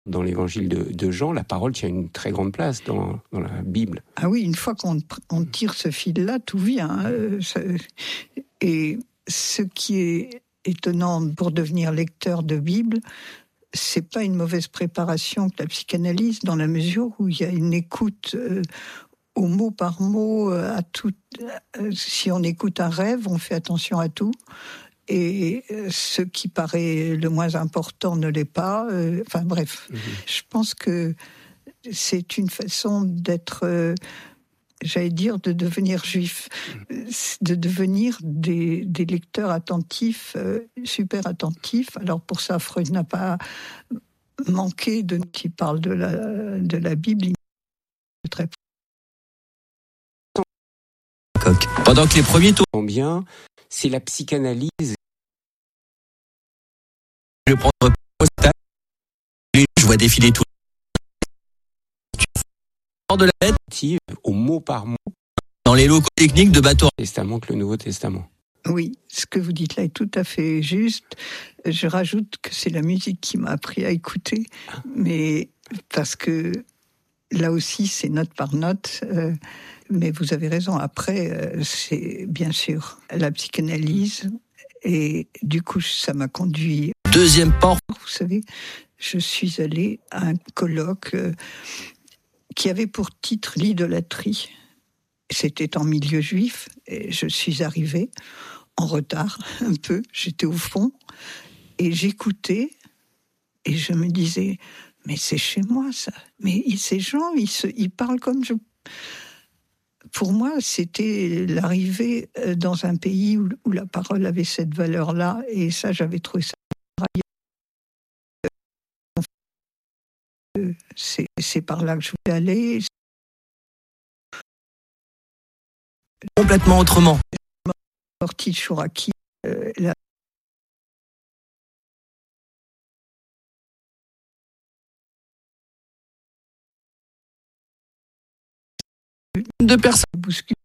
Dans l'évangile de Jean, la parole tient une très grande place dans la Bible. Ah oui, une fois qu'on tire ce fil-là, tout vient. Et ce qui est étonnant pour devenir lecteur de Bible, c'est pas une mauvaise préparation que la psychanalyse, dans la mesure où il y a une écoute au mot par mot, à tout. Si on écoute un rêve, on fait attention à tout. Et ce qui paraît le moins important ne l'est pas. Enfin bref, je pense que c'est une façon d'être, j'allais dire, de devenir juif, de devenir des lecteurs attentifs, super attentifs. Alors pour ça, Freud n'a pas manqué de qui parle de la Bible. Très Pendant que les premiers tours, bien, c'est la psychanalyse. je prends postal, je vois défiler tout de la tête Au mot par mot. Dans les locaux techniques de bateau. Testament que le Nouveau Testament. Oui, ce que vous dites là est tout à fait juste. Je rajoute que c'est la musique qui m'a appris à écouter, mais parce que là aussi c'est note par note. Mais vous avez raison. Après, c'est bien sûr la psychanalyse, et du coup ça m'a conduit. Deuxième port. Vous savez, je suis allée à un colloque qui avait pour titre l'idolâtrie. C'était en milieu juif, et je suis arrivée en retard un peu, j'étais au fond, et j'écoutais, et je me disais, mais c'est chez moi ça, mais ces gens, ils parlent comme je... Pour moi, c'était l'arrivée dans un pays où la parole avait cette valeur-là, et ça, j'avais trouvé ça... C'est par là que je voulais aller. Complètement autrement. Sortie de Chouraki, de personnes bousculent